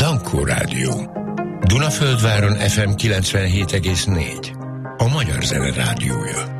Dankó Rádió. Dunaföldváron FM 97,4. A Magyar Zene Rádiója.